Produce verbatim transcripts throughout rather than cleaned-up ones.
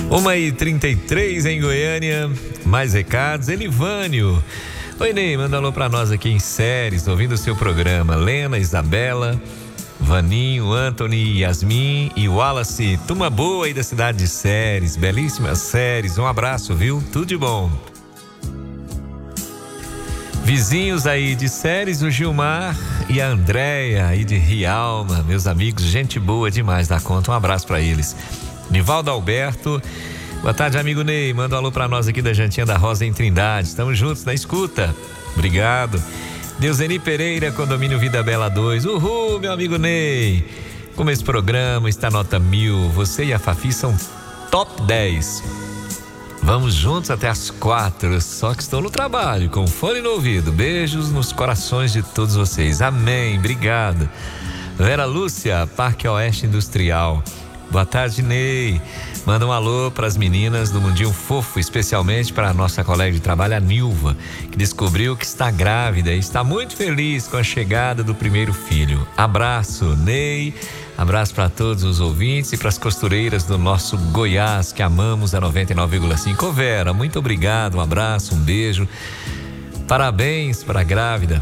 uma e trinta e três em Goiânia. Mais recados. Elivânio. Oi, Ney, manda alô pra nós aqui em Séries, ouvindo o seu programa. Lena, Isabela, Vaninho, Anthony, Yasmin e Wallace. Turma boa aí da cidade de Séries. Belíssimas Séries. Um abraço, viu? Tudo de bom. Vizinhos aí de Séries, o Gilmar e a Andréia aí de Rialma, meus amigos, gente boa demais da conta, um abraço pra eles. Nivaldo Alberto, boa tarde, amigo Ney, manda um alô pra nós aqui da Jantinha da Rosa em Trindade, estamos juntos na escuta, obrigado. Deuseni Pereira, Condomínio Vida Bela dois, uhul, meu amigo Ney, como esse programa está nota mil, você e a Fafi são top dez. Vamos juntos até as quatro, só que estou no trabalho, com fone no ouvido. Beijos nos corações de todos vocês. Amém, obrigado. Vera Lúcia, Parque Oeste Industrial. Boa tarde, Ney. Manda um alô para as meninas do Mundinho Fofo, especialmente para a nossa colega de trabalho, a Nilva, que descobriu que está grávida e está muito feliz com a chegada do primeiro filho. Abraço, Ney. Abraço para todos os ouvintes e para as costureiras do nosso Goiás, que amamos a noventa e nove vírgula cinco. Ô Vera, muito obrigado, um abraço, um beijo. Parabéns para a grávida.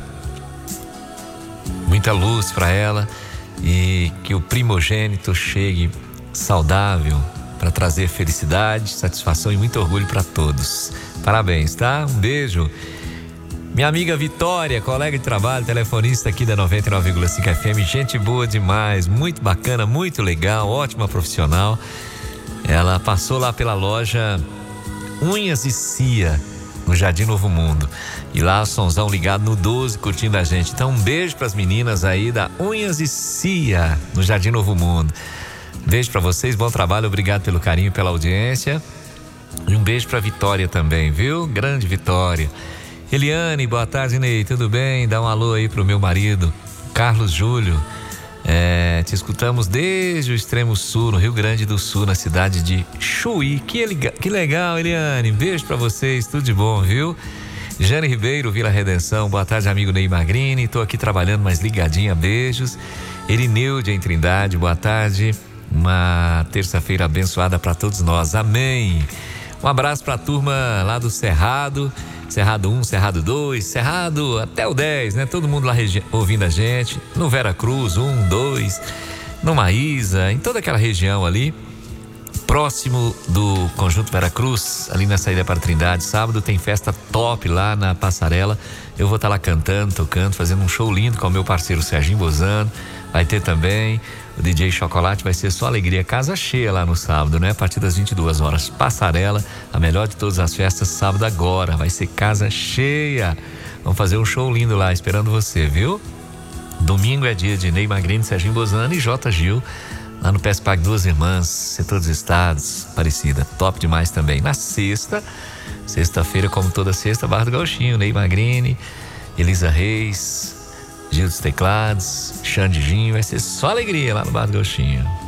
Muita luz para ela e que o primogênito chegue saudável para trazer felicidade, satisfação e muito orgulho para todos. Parabéns, tá? Um beijo. Minha amiga Vitória, colega de trabalho, telefonista aqui da noventa e nove vírgula cinco F M, gente boa demais, muito bacana, muito legal, ótima profissional. Ela passou lá pela loja Unhas e Cia, no Jardim Novo Mundo. E lá o sonzão ligado no doze, curtindo a gente. Então um beijo para as meninas aí da Unhas e Cia, no Jardim Novo Mundo. Beijo para vocês, bom trabalho, obrigado pelo carinho, pela audiência. E um beijo para Vitória também, viu? Grande Vitória. Eliane, boa tarde, Ney, tudo bem? Dá um alô aí pro meu marido, Carlos Júlio. É, te escutamos desde o extremo sul, no Rio Grande do Sul, na cidade de Chuí. Que, que legal, Eliane. Beijo pra vocês, tudo de bom, viu? Jane Ribeiro, Vila Redenção, boa tarde, amigo Ney Magrini. Tô aqui trabalhando, mas ligadinha, beijos. Erineude em Trindade, boa tarde. Uma terça-feira abençoada pra todos nós, amém. Um abraço pra turma lá do Cerrado. Cerrado um, Cerrado dois, Cerrado até o dez, né? Todo mundo lá ouvindo a gente. No Vera Cruz, um, dois, no Maísa, em toda aquela região ali. Próximo do Conjunto Vera Cruz, ali na saída para Trindade. Sábado tem festa top lá na Passarela. Eu vou estar lá cantando, tocando, fazendo um show lindo com o meu parceiro Serginho Bozano. Vai ter também o D J Chocolate, vai ser só alegria, casa cheia lá no sábado, né? A partir das vinte e duas horas, Passarela, a melhor de todas as festas, sábado agora, vai ser casa cheia. Vamos fazer um show lindo lá, esperando você, viu? Domingo é dia de Ney Magrini, Serginho Bozano e J. Gil, lá no PESPAG Duas Irmãs, setor dos estados, Aparecida, top demais também. Na sexta, sexta-feira, como toda sexta, Barra do Gauchinho, Ney Magrini, Elisa Reis, Gil dos Teclados, Xandinho, vai ser só alegria lá no Bar do Gauchinho.